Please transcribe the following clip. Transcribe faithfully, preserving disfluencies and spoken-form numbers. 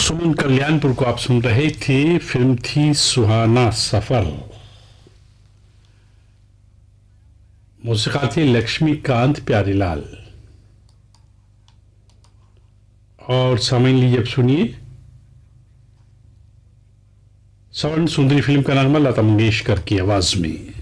सुमन कल्याणपुर को आप सुन रहे थे। फिल्म थी सुहाना सफर। मौसीक़ार थे लक्ष्मीकांत प्यारीलाल। और सामईन लीजिए अब सुनिए, स्वर्ण सुंदरी फिल्म का नाम है लता मंगेशकर की आवाज में।